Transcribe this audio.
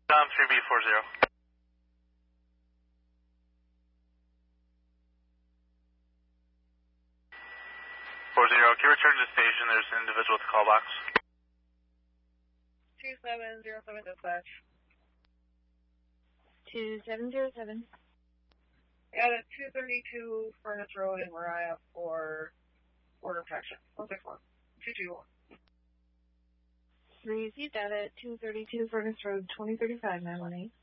3B40. 40, can you return to the station? There's an individual at the call box. 2707 dispatch. 2707. Got a 232 Furnace Road in Mariah for order protection. 161. 221. Received that at 232 Furnace Road, 2035, 918.